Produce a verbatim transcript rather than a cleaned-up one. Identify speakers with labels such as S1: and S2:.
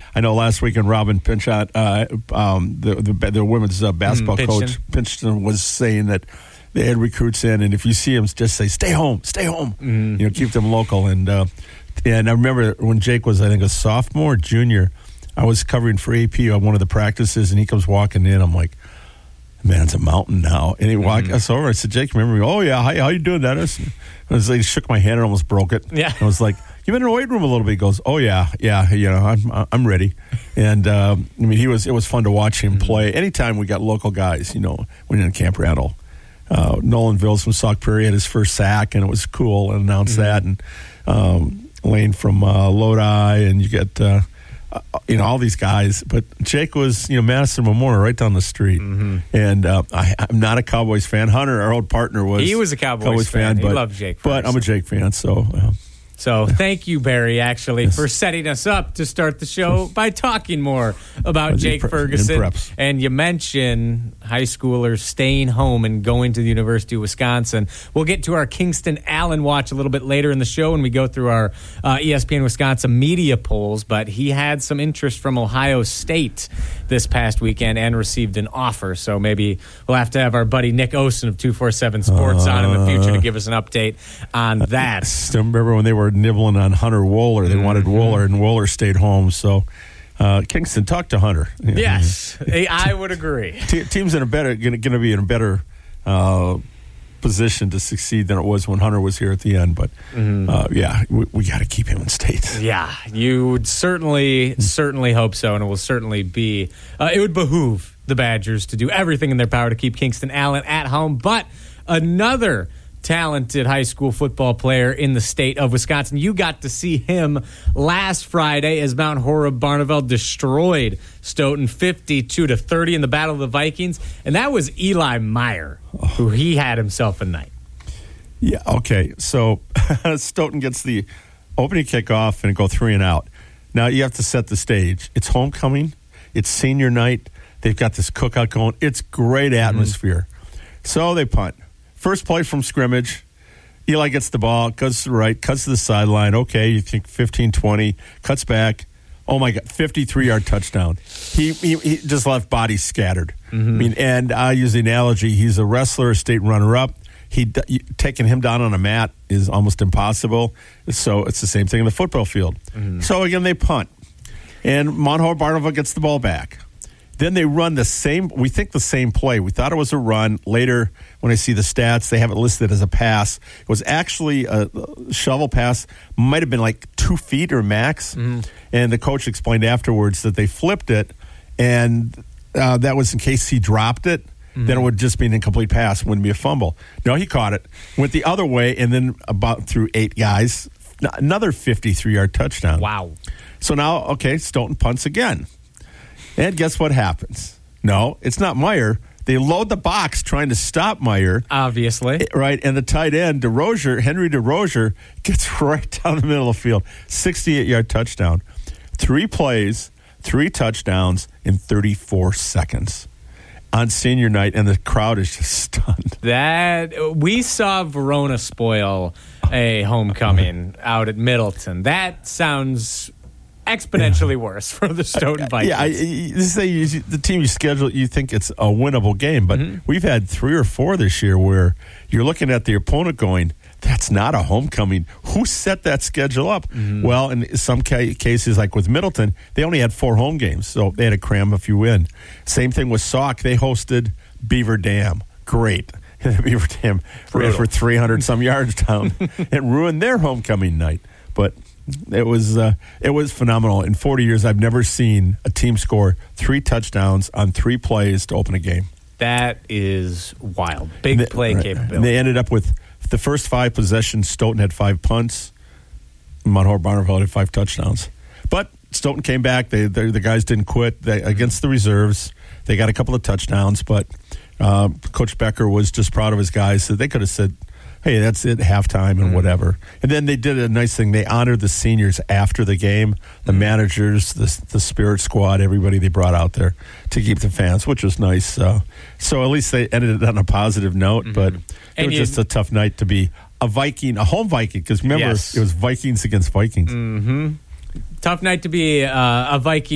S1: I know last weekend Robin Pinchot, uh, um, the, the the women's uh, basketball
S2: mm,
S1: coach, Pinchton, was saying that they had recruits in, and if you see them, just say, stay home, stay home. Mm. You know, keep them local. And uh, and I remember when Jake was, I think, a sophomore, junior, I was covering for A P on one of the practices, and he comes walking in. I'm like, man, it's a mountain now. And he walked mm. us over. I said, Jake, remember me? Oh, yeah, how, how you doing, Dennis? I was like, he shook my hand and almost broke it.
S2: Yeah.
S1: I was like, you've been in the weight room a little bit. He goes, oh, yeah, yeah, you know, I'm I'm ready. And, uh, I mean, he was. it was fun to watch him mm. play. Anytime we got local guys, you know, when in Camp Randall. Uh, Nolan Vills from Sauk Prairie had his first sack, and it was cool, and announced mm-hmm. that. And um, Lane from uh, Lodi, and you get, uh, uh, you know, all these guys. But Jake was, you know, Madison Memorial right down the street. Mm-hmm. And uh, I, I'm not a Cowboys fan. Hunter, our old partner, was.
S2: He was a Cowboys,
S1: Cowboys fan.
S2: fan.
S1: But,
S2: he loved Jake.
S1: But I'm a Jake fan, so. Uh,
S2: So thank you, Barry, actually,
S1: yes.
S2: for setting us up to start the show by talking more about Jake
S1: pre-
S2: Ferguson. And you mentioned high schoolers staying home and going to the University of Wisconsin. We'll get to our Kingston Allen watch a little bit later in the show when we go through our uh, E S P N Wisconsin media polls. But he had some interest from Ohio State this past weekend and received an offer. So maybe we'll have to have our buddy Nick Osen of two forty-seven Sports uh, on in the future to give us an update on that.
S1: I still remember when they were nibbling on Hunter Wohler. They mm-hmm. wanted Wohler, and Wohler stayed home. So, uh, Kingston, talk to Hunter.
S2: Yes, I would agree.
S1: Te- team's in a better, going to be in a better uh, position to succeed than it was when Hunter was here at the end. But mm-hmm. uh, yeah, we, we got to keep him in state.
S2: Yeah, you would certainly, certainly hope so, and it will certainly be. Uh, it would behoove the Badgers to do everything in their power to keep Kingston Allen at home. But another talented high school football player in the state of Wisconsin. You got to see him last Friday as Mount Horeb Barneveld destroyed Stoughton fifty-two to thirty in the Battle of the Vikings, and that was Eli Meyer, who he had himself a night.
S1: Yeah, okay. So Stoughton gets the opening kickoff and go three and out. Now you have to set the stage. It's homecoming. It's senior night. They've got this cookout going. It's great atmosphere. Mm-hmm. So they punt. First play from scrimmage, Eli gets the ball, cuts to the right, cuts to the sideline. Okay, you think fifteen, twenty, cuts back. Oh, my God, fifty-three-yard touchdown. He, he he just left bodies scattered. Mm-hmm. I mean, and I use the analogy, he's a wrestler, a state runner-up. He taking him down on a mat is almost impossible. So it's the same thing in the football field. Mm-hmm. So, again, they punt. And Mount Horeb Barneveld gets the ball back. Then they run the same, we think the same play. We thought it was a run. Later, when I see the stats, they have it listed as a pass. It was actually a shovel pass, might have been like two feet or max. Mm-hmm. And the coach explained afterwards that they flipped it, and uh, that was in case he dropped it. Mm-hmm. Then it would just be an incomplete pass, wouldn't be a fumble. No, he caught it, went the other way, and then about through eight guys, another fifty-three-yard touchdown.
S2: Wow.
S1: So now, okay, Stoughton punts again. And guess what happens? No, it's not Meyer. They load the box trying to stop Meyer.
S2: Obviously.
S1: Right, and the tight end, DeRozier, Henry DeRozier, gets right down the middle of the field. sixty-eight-yard touchdown. Three plays, three touchdowns in thirty-four seconds on senior night, and the crowd is just stunned.
S2: That we saw Verona spoil a homecoming out at Middleton. That sounds exponentially worse for the Stoughton Vikings.
S1: Yeah, I, I, say you, the team you schedule, you think it's a winnable game, but mm-hmm. we've had three or four this year where you're looking at the opponent going, that's not a homecoming. Who set that schedule up? Mm-hmm. Well, in some ca- cases, like with Middleton, they only had four home games, so they had to cram a few in. Same thing with Sauk. They hosted Beaver Dam. Great. Beaver Dam ran for three hundred some yards down and ruined their homecoming night. But It was uh, it was phenomenal. In forty years, I've never seen a team score three touchdowns on three plays to open a game.
S2: That is wild. Big
S1: they,
S2: play
S1: right,
S2: capability.
S1: And they ended up with the first five possessions. Stoughton had five punts. Mount Horeb Barneveld had five touchdowns. But Stoughton came back. They, they the guys didn't quit. They, against the reserves, they got a couple of touchdowns. But uh, Coach Becker was just proud of his guys. So they could have said, hey, that's it, halftime and mm-hmm. whatever. And then they did a nice thing. They honored the seniors after the game, the mm-hmm. managers, the the spirit squad, everybody they brought out there to keep the fans, which was nice. Uh, so at least they ended it on a positive note, mm-hmm. but it
S2: and
S1: was
S2: you,
S1: just a tough night to be a Viking, a home Viking, because remember,
S2: yes.
S1: it was Vikings against Vikings.
S2: Mm-hmm. Tough night to be uh, a Viking.